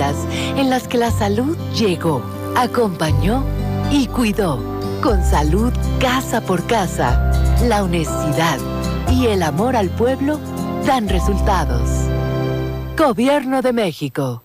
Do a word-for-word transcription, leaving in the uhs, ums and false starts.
vidas en las que la salud llegó, acompañó y cuidó. Con salud casa por casa, la honestidad y el amor al pueblo dan resultados. Gobierno de México.